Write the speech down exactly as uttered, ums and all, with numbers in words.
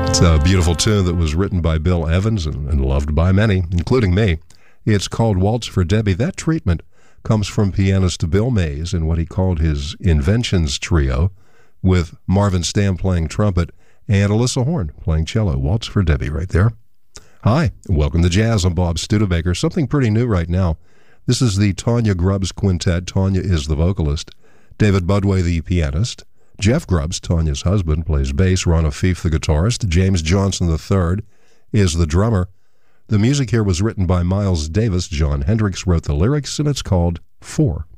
It's a beautiful tune that was written by Bill Evans and, and loved by many, including me. It's called Waltz for Debbie. That treatment comes from pianist Bill Mays and what he called his Inventions Trio, with Marvin Stamm playing trumpet and Alyssa Horn playing cello. Waltz for Debbie right there. Hi, welcome to Jazz. I'm Bob Studebaker. Something pretty new right now. This is the Tanya Grubbs Quintet. Tanya is the vocalist. David Budway, the pianist. Jeff Grubbs, Tanya's husband, plays bass. Ron O'Keefe, the guitarist. James Johnson the third is the drummer. The music here was written by Miles Davis. John Hendricks wrote the lyrics, and it's called Four.